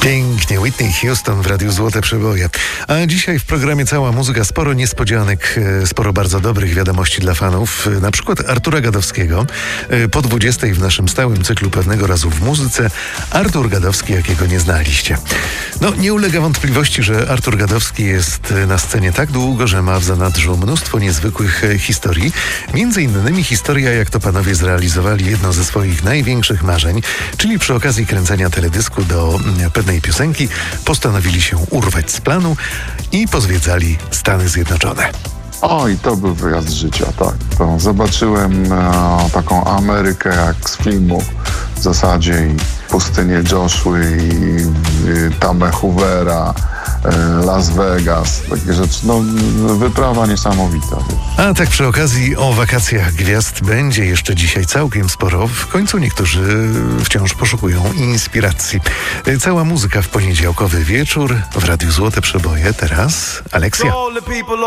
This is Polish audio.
Pięknie, Whitney Houston w Radiu Złote Przeboje. A dzisiaj w programie Cała Muzyka sporo niespodzianek, sporo bardzo dobrych wiadomości dla fanów. Na przykład Artura Gadowskiego. Po 20 w naszym stałym cyklu Pewnego razu w muzyce Artur Gadowski, jakiego nie znaliście. No, nie ulega wątpliwości, że Artur Gadowski jest na scenie tak długo, że ma w zanadrzu mnóstwo niezwykłych historii. Między innymi historia, jak to panowie zrealizowali jedno ze swoich największych marzeń, czyli przy okazji kręcenia teledysku do pewnej piosenki postanowili się urwać z planu i pozwiedzali Stany Zjednoczone. Oj, to był wyjazd życia, tak. To zobaczyłem taką Amerykę jak z filmu w zasadzie, i pustynię Joshua, i Tamę Hoovera, Las Vegas, takie rzeczy. No, wyprawa niesamowita. Wiesz. A tak przy okazji o wakacjach gwiazd będzie jeszcze dzisiaj całkiem sporo. W końcu niektórzy wciąż poszukują inspiracji. Cała muzyka w poniedziałkowy wieczór w Radiu Złote Przeboje. Teraz Aleksja.